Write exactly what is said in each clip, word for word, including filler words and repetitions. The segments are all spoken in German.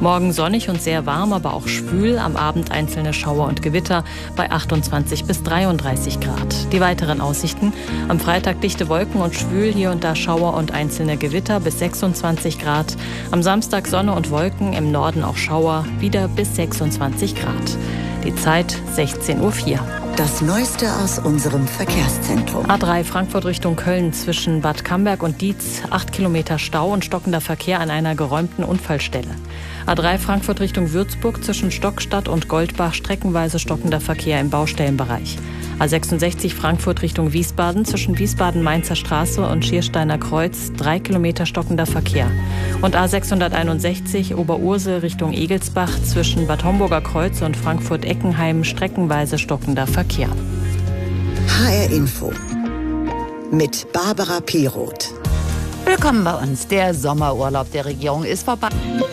Morgen sonnig und sehr warm, aber auch schwül. Am Abend einzelne Schauer und Gewitter bei achtundzwanzig bis dreiunddreißig Grad. Die weiteren Aussichten: Am Freitag dichte Wolken und schwül, hier und da Schauer und einzelne Gewitter bis sechsundzwanzig Grad. Am Samstag Sonne und Wolken, im Norden auch Schauer, wieder bis sechsundzwanzig Grad. Die Zeit sechzehn Uhr vier. Das Neueste aus unserem Verkehrszentrum. A drei Frankfurt Richtung Köln zwischen Bad Camberg und Dietz. acht Kilometer Stau und stockender Verkehr an einer geräumten Unfallstelle. A drei Frankfurt Richtung Würzburg zwischen Stockstadt und Goldbach. Streckenweise stockender Verkehr im Baustellenbereich. A sechsundsechzig Frankfurt Richtung Wiesbaden zwischen Wiesbaden-Mainzer Straße und Schiersteiner Kreuz. drei Kilometer stockender Verkehr. Und A sechshunderteinundsechzig Oberursel Richtung Egelsbach zwischen Bad Homburger Kreuz und Frankfurt-Eckenheim. Streckenweise stockender Verkehr. H R Info mit Barbara Piroth. Willkommen bei uns. Der Sommerurlaub der Regierung ist vorbei.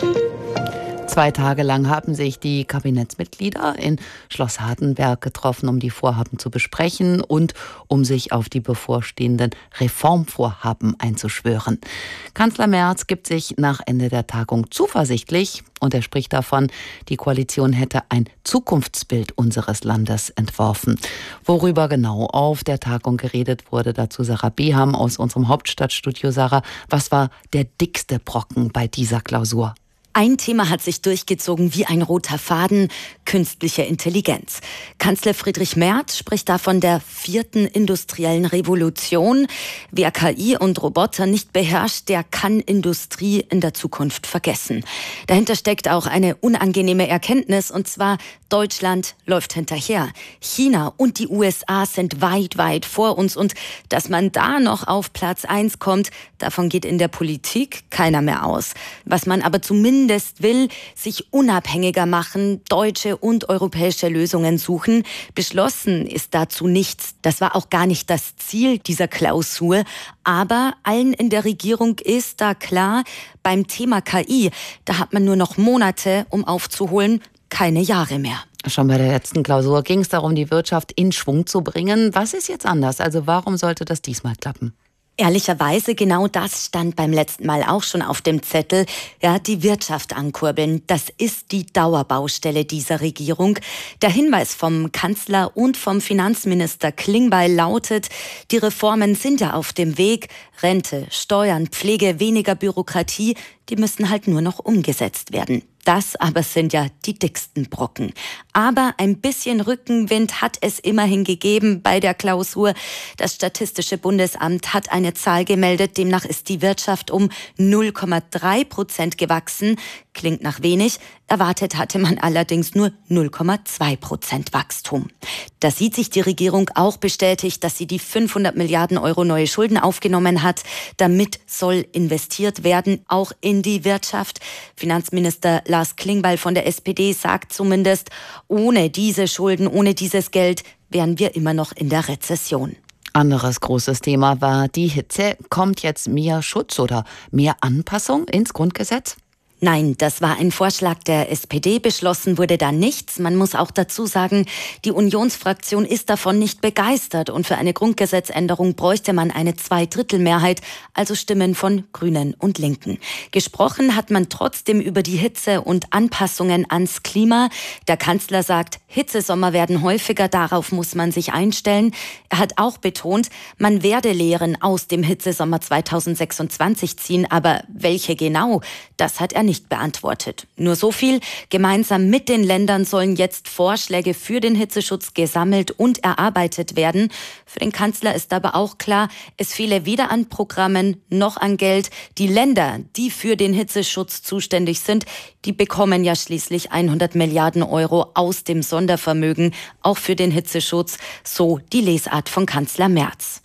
Zwei Tage lang haben sich die Kabinettsmitglieder in Schloss Hardenberg getroffen, um die Vorhaben zu besprechen und um sich auf die bevorstehenden Reformvorhaben einzuschwören. Kanzler Merz gibt sich nach Ende der Tagung zuversichtlich und er spricht davon, die Koalition hätte ein Zukunftsbild unseres Landes entworfen. Worüber genau auf der Tagung geredet wurde, dazu Sarah Beham aus unserem Hauptstadtstudio. Sarah, was war der dickste Brocken bei dieser Klausur? Ein Thema hat sich durchgezogen wie ein roter Faden: künstliche Intelligenz. Kanzler Friedrich Merz spricht da von der vierten industriellen Revolution. Wer K I und Roboter nicht beherrscht, der kann Industrie in der Zukunft vergessen. Dahinter steckt auch eine unangenehme Erkenntnis, und zwar: Deutschland läuft hinterher. China und die U S A sind weit, weit vor uns, und dass man da noch auf Platz eins kommt, davon geht in der Politik keiner mehr aus. Was man aber zumindest will, sich unabhängiger machen, deutsche und europäische Lösungen suchen. Beschlossen ist dazu nichts. Das war auch gar nicht das Ziel dieser Klausur. Aber allen in der Regierung ist da klar, beim Thema K I, da hat man nur noch Monate, um aufzuholen, keine Jahre mehr. Schon bei der letzten Klausur ging es darum, die Wirtschaft in Schwung zu bringen. Was ist jetzt anders? Also warum sollte das diesmal klappen? Ehrlicherweise, genau das stand beim letzten Mal auch schon auf dem Zettel. Ja, die Wirtschaft ankurbeln, das ist die Dauerbaustelle dieser Regierung. Der Hinweis vom Kanzler und vom Finanzminister Klingbeil lautet: Die Reformen sind ja auf dem Weg. Rente, Steuern, Pflege, weniger Bürokratie, die müssen halt nur noch umgesetzt werden. Das aber sind ja die dicksten Brocken. Aber ein bisschen Rückenwind hat es immerhin gegeben bei der Klausur. Das Statistische Bundesamt hat eine Zahl gemeldet, demnach ist die Wirtschaft um null Komma drei Prozent gewachsen. Klingt nach wenig. Erwartet hatte man allerdings nur null Komma zwei Prozent Wachstum. Da sieht sich die Regierung auch bestätigt, dass sie die fünfhundert Milliarden Euro neue Schulden aufgenommen hat. Damit soll investiert werden, auch in die Wirtschaft. Finanzminister Lars Klingbeil von der S P D sagt zumindest, ohne diese Schulden, ohne dieses Geld wären wir immer noch in der Rezession. Anderes großes Thema war die Hitze. Kommt jetzt mehr Schutz oder mehr Anpassung ins Grundgesetz? Nein, das war ein Vorschlag der S P D. Beschlossen wurde da nichts. Man muss auch dazu sagen, die Unionsfraktion ist davon nicht begeistert. Und für eine Grundgesetzänderung bräuchte man eine Zweidrittelmehrheit, also Stimmen von Grünen und Linken. Gesprochen hat man trotzdem über die Hitze und Anpassungen ans Klima. Der Kanzler sagt, Hitzesommer werden häufiger, darauf muss man sich einstellen. Er hat auch betont, man werde Lehren aus dem Hitzesommer zweitausendsechsundzwanzig ziehen, aber welche genau, das hat er nicht beantwortet. Nur so viel: Gemeinsam mit den Ländern sollen jetzt Vorschläge für den Hitzeschutz gesammelt und erarbeitet werden. Für den Kanzler ist aber auch klar, es fehle weder an Programmen noch an Geld. Die Länder, die für den Hitzeschutz zuständig sind, die bekommen ja schließlich hundert Milliarden Euro aus dem Sondervermögen, auch für den Hitzeschutz, so die Lesart von Kanzler Merz.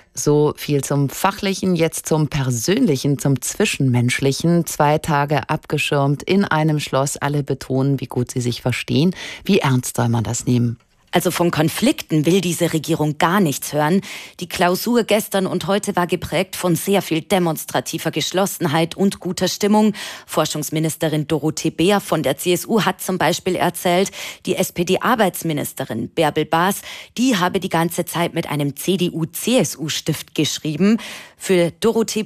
So viel zum Fachlichen, jetzt zum Persönlichen, zum Zwischenmenschlichen. Zwei Tage abgeschirmt in einem Schloss, alle betonen, wie gut sie sich verstehen. Wie ernst soll man das nehmen? Also von Konflikten will diese Regierung gar nichts hören. Die Klausur gestern und heute war geprägt von sehr viel demonstrativer Geschlossenheit und guter Stimmung. Forschungsministerin Dorothee Beer von der C S U hat zum Beispiel erzählt, die S P D-Arbeitsministerin Bärbel Baas, die habe die ganze Zeit mit einem C D U C S U Stift geschrieben. Für Dorothee